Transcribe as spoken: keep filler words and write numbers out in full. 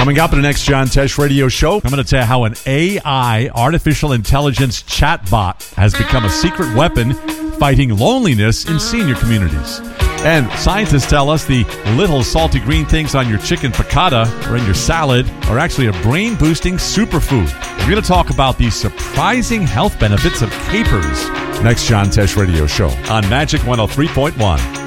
Coming up in the next John Tesh radio show, I'm going to tell you how an A I, artificial intelligence chatbot, has become a secret weapon fighting loneliness in senior communities. And scientists tell us the little salty green things on your chicken piccata or in your salad are actually a brain-boosting superfood. We're going to talk about the surprising health benefits of capers. Next John Tesh radio show on Magic one oh three point one.